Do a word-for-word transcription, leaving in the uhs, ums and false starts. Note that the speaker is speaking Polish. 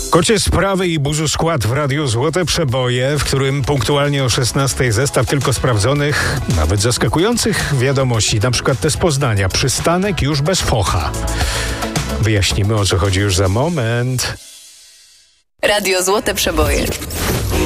Kocie sprawy i buzu skład w Radiu Złote Przeboje, w którym punktualnie o szesnastej zestaw tylko sprawdzonych, nawet zaskakujących wiadomości, na przykład te z Poznania. Przystanek już bez focha. Wyjaśnimy, o co chodzi już za moment. Radio Złote Przeboje.